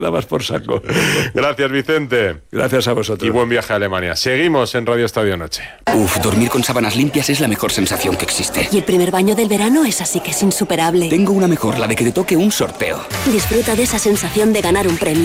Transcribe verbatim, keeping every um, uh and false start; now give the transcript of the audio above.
Dabas por saco. Gracias, Vicente. Gracias a vosotros. Y buen viaje a Alemania. Seguimos en Radio Estadio Noche. Uf, dormir con sábanas limpias es la mejor sensación que existe. Y el primer baño del verano es así que es insuperable. Tengo una mejor, la de que te toque un sorteo. Disfruta de esa sensación de ganar un premio.